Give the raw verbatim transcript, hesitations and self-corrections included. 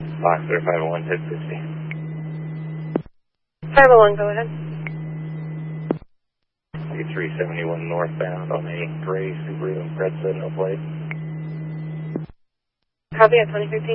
Foxtrot five oh one, ten fifty. five oh one, go ahead. three seventy-one northbound on a gray Subaru Impreza, no plate. Copy at twenty fifteen.